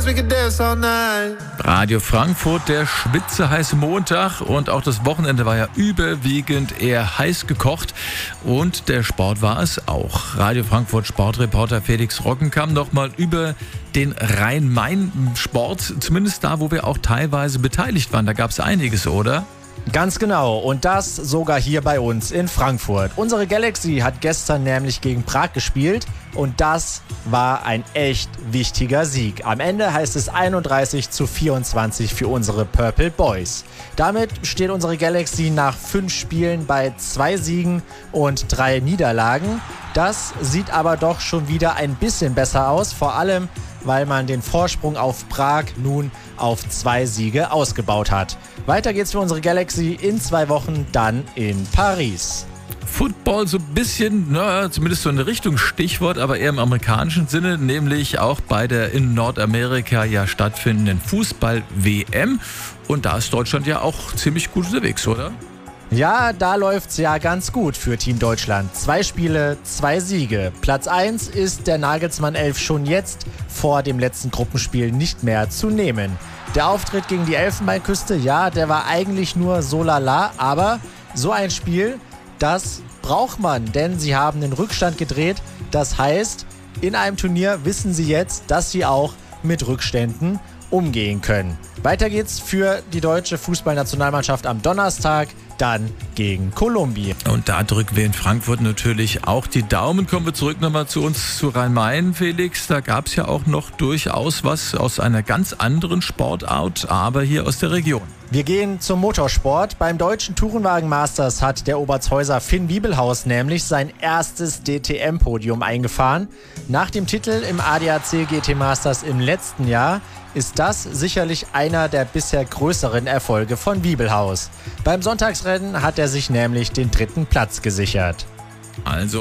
we could dance all night. Radio Frankfurt, der schwitzeheiße Montag, und auch das Wochenende war ja überwiegend eher heiß gekocht und der Sport war es auch. Radio Frankfurt Sportreporter Felix Roggenkamp nochmal über den Rhein-Main-Sport, zumindest da, wo wir auch teilweise beteiligt waren. Da gab es einiges, oder? Ganz genau, und das sogar hier bei uns in Frankfurt. Unsere Galaxy hat gestern nämlich gegen Prag gespielt und das war ein echt wichtiger Sieg. Am Ende heißt es 31:24 für unsere Purple Boys. Damit steht unsere Galaxy nach 5 Spielen bei 2 Siegen und 3 Niederlagen. Das sieht aber doch schon wieder ein bisschen besser aus, vor allem weil man den Vorsprung auf Prag nun auf 2 Siege ausgebaut hat. Weiter geht's für unsere Galaxy in 2 Wochen dann in Paris. Football so ein bisschen, zumindest so eine Richtung Stichwort, aber eher im amerikanischen Sinne, nämlich auch bei der in Nordamerika ja stattfindenden Fußball-WM. Und da ist Deutschland ja auch ziemlich gut unterwegs, oder? Ja, da läuft's ja ganz gut für Team Deutschland. 2 Spiele, 2 Siege. Platz 1 ist der Nagelsmann 11 schon jetzt vor dem letzten Gruppenspiel nicht mehr zu nehmen. Der Auftritt gegen die Elfenbeinküste, ja, der war eigentlich nur so lala, aber so ein Spiel, das braucht man, denn sie haben den Rückstand gedreht. Das heißt, in einem Turnier wissen sie jetzt, dass sie auch mit Rückständen umgehen können. Weiter geht's für die deutsche Fußballnationalmannschaft am Donnerstag, dann gegen Kolumbien. Und da drücken wir in Frankfurt natürlich auch die Daumen. Kommen wir zurück nochmal zu uns, zu Rhein-Main, Felix. Da gab es ja auch noch durchaus was aus einer ganz anderen Sportart, aber hier aus der Region. Wir gehen zum Motorsport. Beim deutschen Tourenwagen Masters hat der Obertshäuser Finn Wiebelhaus nämlich sein erstes DTM-Podium eingefahren. Nach dem Titel im ADAC GT Masters im letzten Jahr ist das sicherlich einer der bisher größeren Erfolge von Wiebelhaus. Beim Sonntagsrennen hat er sich nämlich den 3. Platz gesichert. Also